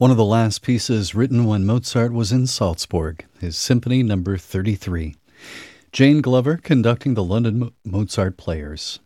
one of the last pieces written when Mozart was in Salzburg, his Symphony No. 33. Jane Glover conducting the London Mozart Players.